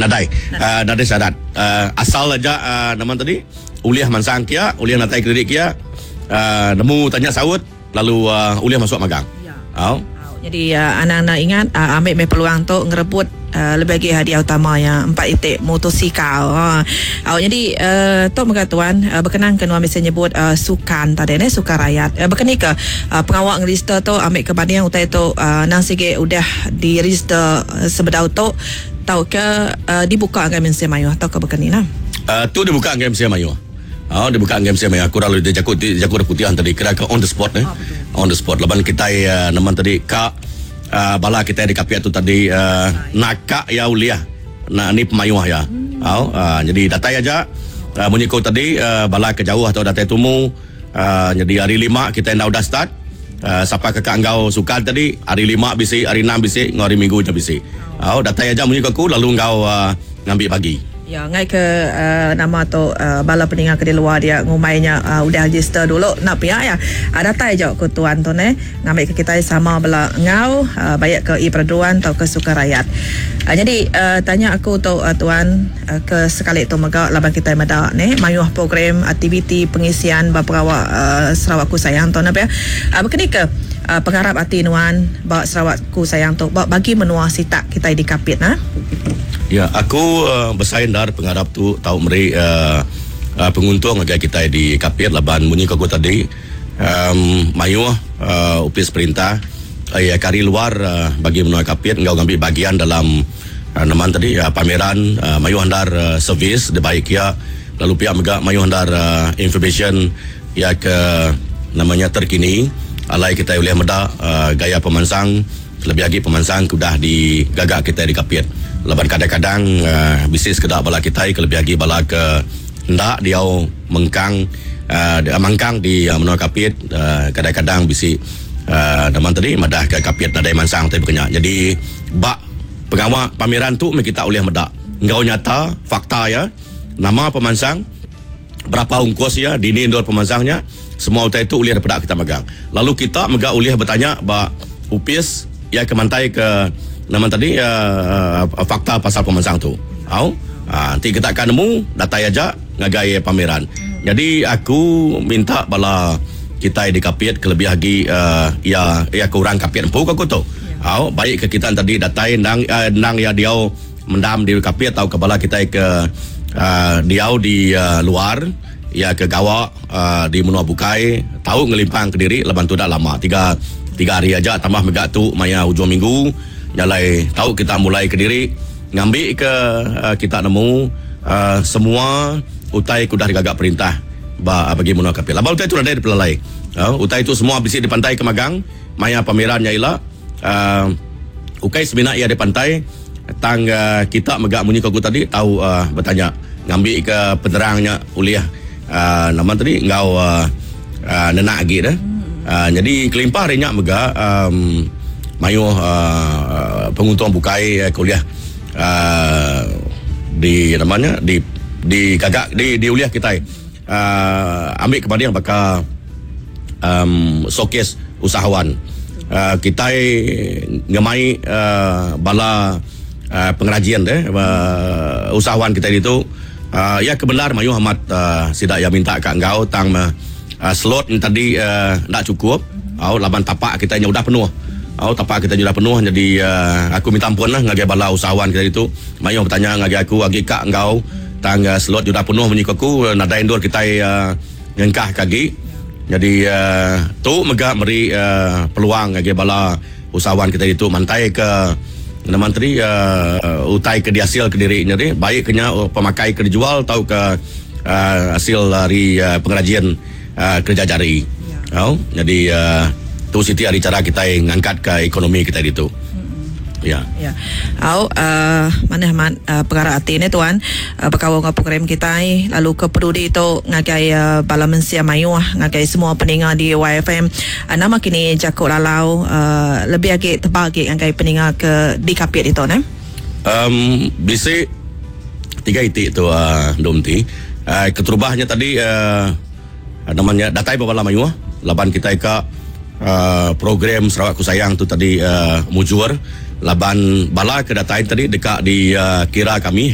nadai nadai syarat asal aja nama tadi uliah mansang kia uliah natai kredit kia nemu tanya saud lalu uliah masuk magang. Jadi anak-anak ingat ambil peluang tu ngerebut lebih lagi hadiah utama yang 4 itik motosikal. Jadi Tok Megatuan berkenan kena ambil nyebut sukan tadi ni sukan rakyat. Berkenan ke pengawal register tu ambil kebanding utai tu nang sige udah di register sebedau tu tahu ke dibuka angkai MCA Mayu atau ke berkenan lah. Tu dibuka angkai MCA Mayu. Dibuka angkai MCA Mayu. Aku lalu dia jakut putihan tadi kira ke on the spot on the spot. Leban kita nama tadi kak bala kita di kapiat tu tadi nakak ya uliah ni pemayuah ya. Jadi datai aja bunyi kau tadi bala ke jauh atau datai tumu jadi hari 5 kita dah start sampai ke kanggau sukan tadi hari 5 bisi hari 6 bisi hari minggu je bisi. Datai aja bunyi kau lalu engkau ngambil pagi. Ya, ngai ke nama tu bala peninggal ke di luar dia ngumainya udah register dulu nak pihak ya. Datai je ke tuan tu ne ngambil ke kita sama bala ngau baik ke perduan atau ke sukan rakyat. Jadi tanya aku tu tuan ke sekali tu mega laban kita meda ne mayuh program aktiviti pengisian beberapa Sarawakku sayang tu apa ya. Begini ke pengharap hati nuan bawa Sarawakku sayang tu bagi menua sitak kita di kapit nah. Ya, aku bersaing dar pengharap tu tahu meri penguntung agak kita di kapit laban bunyi kau tadi mayuh upis perintah kari luar bagi menua kapit engkau ngambil bagian dalam nama tadi pameran mayuh handar servis de baik ya lalu pihak mega mayuh handar information ya ke namanya terkini alai kita boleh meda gaya pemansang lebih lagi pemansang sudah digagak kita di kapit. Lepas kadang-kadang bisnis kedak bala kita lebih lagi bala ke hendak dia mengkang di menua kapit kadang-kadang bisi nama tadi madah ke kapit nadai mansang tapi berkenyak. Jadi bak pengawal pameran tu kita boleh medak engkau nyata fakta ya nama pemansang berapa ungkos ya dini indor pemansangnya semua utai itu uliah daripada kita megang. Lalu kita megak uliah bertanya bak upis ya kemantai ke nama tadi fakta pasal pemansang tu. Nanti kita akan nemu data aja ngagai pameran. Jadi aku minta bala kita di kapit kelebih lagi ya kurang kapit empuk aku tu. Baik ke kita tadi data nang ya dia mendam di kapit atau ke bala kita ke dia di luar ya ke gawak di menua bukai tahu ngelimpang ke diri leban tu dah lama 3 hari aja tambah megak tu maya hujung minggu jalai tahu kita mulai ke diri ngambil ke kita nemu semua utai kudah digagak perintah bagi menua kapit. Labal utai itu ada di pelalai. Utai itu semua bisi di pantai ke Magang maya pamerannya ialah ukai sebenar ia di pantai tang kita megak munyi kau tadi tahu bertanya ngambil ke penerangnya uliah nama tadi engkau nenak lagi dah. Jadi kelimpah rinyak mega mayuh penguntung bukai kuliah di namanya di kagak di uliah kita ambil kepada yang bakal showcase usahawan kita ngemai bala pengrajian usahawan kita itu ya kebenar mayuh amat sidak ya minta kat engkau tang slot tadi tak cukup laban tapak kita udah penuh tapak kita sudah penuh. Jadi aku minta ampun lah ngagai bala usahawan kita itu mayuh bertanya ngagai aku agi kak engkau tang slot sudah penuh menyikaku nada indoor kita ngengkah kaki. Jadi tu mega meri peluang ngagai bala usahawan kita itu mantai ke menteri utai ke dihasil ke diri ni baik kena pemakai ke dijual tahu ke hasil dari pengrajian kerja jari. Jadi tu siti hari cara kita ngangkat ke ekonomi kita itu. Ya. Mana perkara hati ni tuan berkawal dengan program kita lalu ke peduli itu ngagai bala mensia mayuh ngagai semua pendengar di YFM nama kini jakut lalau lebih lagi terbagi ngagai pendengar ke di kapit itu ne. Bisi 3 itik tu domti keterubahnya tadi namanya datai bala mayuh laban kita ke program Sarawakku sayang tu tadi mujur laban bala kedatain tadi dekat di kira kami